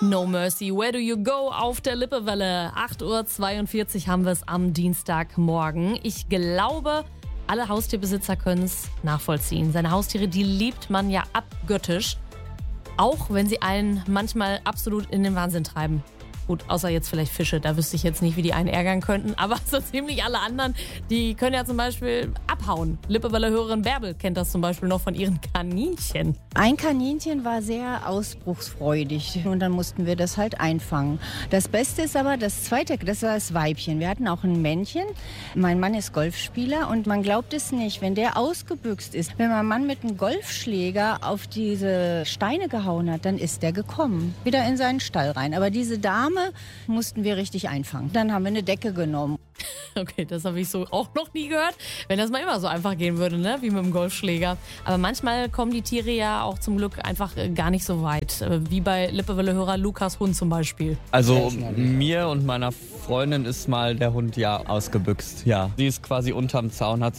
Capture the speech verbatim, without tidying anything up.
No Mercy, Where Do You Go auf der Lippewelle. acht Uhr zweiundvierzig haben wir es am Dienstagmorgen. Ich glaube, alle Haustierbesitzer können es nachvollziehen. Seine Haustiere, die liebt man ja abgöttisch. Auch wenn sie einen manchmal absolut in den Wahnsinn treiben. Gut, außer jetzt vielleicht Fische, da wüsste ich jetzt nicht, wie die einen ärgern könnten. Aber so ziemlich alle anderen, die können ja zum Beispiel abhauen. Lippewelle-Hörerin Bärbel kennt das zum Beispiel noch von ihren Kaninchen. Ein Kaninchen war sehr ausbruchsfreudig und dann mussten wir das halt einfangen. Das Beste ist aber das zweite, das war das Weibchen. Wir hatten auch ein Männchen. Mein Mann ist Golfspieler und man glaubt es nicht, wenn der ausgebüxt ist. Wenn mein Mann mit einem Golfschläger auf diese Steine gehauen hat, dann ist der gekommen. Wieder in seinen Stall rein. Aber diese Dame mussten wir richtig einfangen. Dann haben wir eine Decke genommen. Okay, das habe ich so auch noch nie gehört. Wenn das mal immer so einfach gehen würde, ne? Wie mit dem Golfschläger. Aber manchmal kommen die Tiere ja auch zum Glück einfach gar nicht so weit. Wie bei Lippewelle-Hörer Lukas Hund zum Beispiel. Also mir und meiner Freundin ist mal der Hund ja ausgebüxt. Ja, sie ist quasi unterm Zaun, hat